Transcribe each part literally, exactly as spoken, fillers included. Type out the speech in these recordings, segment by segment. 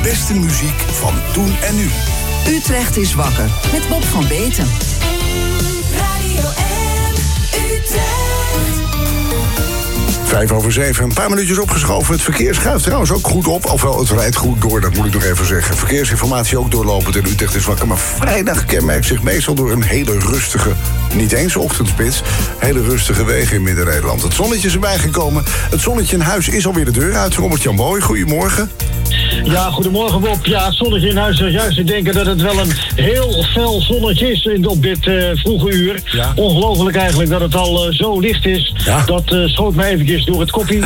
beste muziek van toen en nu. Utrecht is wakker met Bob van Beeten. Radio één, Utrecht. Vijf over zeven, een paar minuutjes opgeschoven. Het verkeer schuift trouwens ook goed op. Ofwel, het rijdt goed door, dat moet ik nog even zeggen. Verkeersinformatie ook doorlopend in Utrecht is wakker. Maar vrijdag kenmerkt zich meestal door een hele rustige, niet eens ochtendspits, hele rustige wegen in Midden-Nederland. Het zonnetje is erbij gekomen. Het zonnetje in huis is alweer de deur uit. Robert-Jan Mooi, goedemorgen. Ja, goedemorgen Bob. Ja, het zonnetje in huis is juist te denken dat het wel een heel fel zonnetje is in, op dit uh, vroege uur. Ja. Ongelooflijk eigenlijk dat het al uh, zo licht is. Ja. Dat uh, schoot me eventjes door het koppie.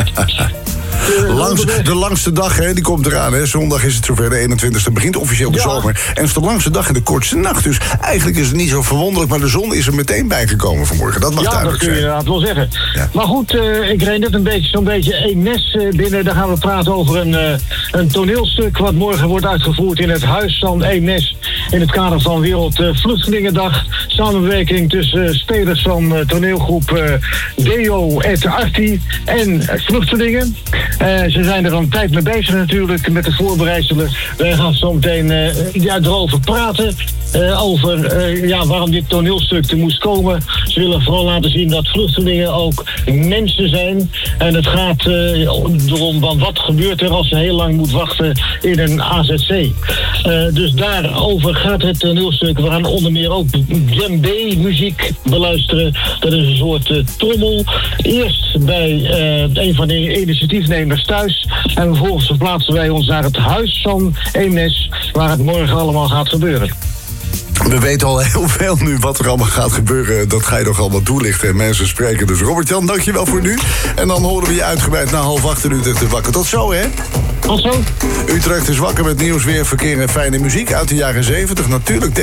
Uh, Langs, de langste dag, hè, die komt eraan. Hè. Zondag is het zover, de eenentwintigste. begint officieel de ja. zomer. En het is de langste dag en de kortste nacht. Dus eigenlijk is het niet zo verwonderlijk. Maar de zon is er meteen bijgekomen vanmorgen. Dat mag ja, duidelijk zijn. Ja, dat kun je inderdaad wel zeggen. Ja. Maar goed, uh, ik reed net een beetje, zo'n beetje Eemnes uh, binnen. Daar gaan we praten over een, uh, een toneelstuk... wat morgen wordt uitgevoerd in het Huis van Eemnes... in het kader van Wereldvluchtelingendag. Samenwerking tussen uh, spelers van uh, toneelgroep uh, Deo et Arti en uh, vluchtelingen... Uh, ze zijn er al een tijd mee bezig natuurlijk met de voorbereidselen. Wij gaan zo meteen uh, ja, erover praten. Uh, over uh, ja, waarom dit toneelstuk er moest komen. Ze willen vooral laten zien dat vluchtelingen ook mensen zijn. En het gaat uh, erom van wat gebeurt er als je heel lang moet wachten in een A Z C. Uh, dus daarover gaat het toneelstuk. We gaan onder meer ook djembe-muziek beluisteren. Dat is een soort uh, trommel. Eerst bij uh, een van de initiatiefnemers thuis. En vervolgens verplaatsen wij ons naar het Huis van Eemnes, waar het morgen allemaal gaat gebeuren. We weten al heel veel nu wat er allemaal gaat gebeuren. Dat ga je nog allemaal toelichten en mensen spreken. Dus Robert-Jan, dankjewel voor nu. En dan horen we je uitgebreid na half acht in Utrecht is wakker. Tot zo, hè? Tot zo. Utrecht is wakker met nieuws, weer, verkeer en fijne muziek uit de jaren zeventig. Natuurlijk